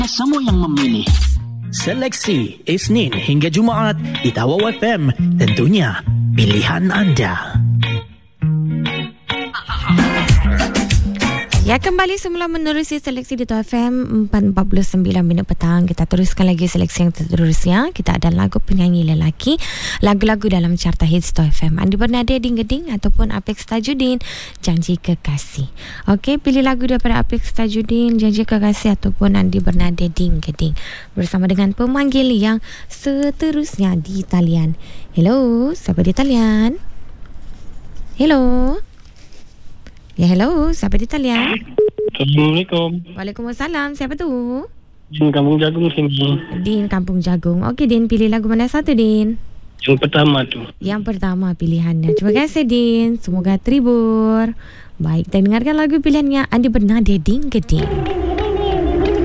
Semua yang memilih Seleksi Isnin hingga Jumaat di Tawau FM. Tentunya pilihan anda. Ya, kembali semula menerusi seleksi di Tawau FM 4:49 minit petang. Kita teruskan lagi seleksi yang seterusnya. Kita ada lagu penyanyi lelaki, lagu-lagu dalam carta hits Tawau FM. Andi Bernade Ding Geding ataupun Apex Tajudin, Janji Kekasih. Okey, pilih lagu daripada Apex Tajudin, Janji Kekasih ataupun Andi Bernade Ding Geding bersama dengan pemanggil yang seterusnya di talian. Hello, siapa di talian? Hello. Ya, hello. Siapa di talian? Assalamualaikum. Waalaikumsalam. Siapa tu? Din Kampung Jagung sini. Din Kampung Jagung. Okey, Din. Pilih lagu mana satu, Din? Yang pertama tu. Yang pertama pilihannya. Terima kasih, Din. Semoga terhibur. Baik, kita dengarkan lagu pilihannya Andi Bernade Ding Geding.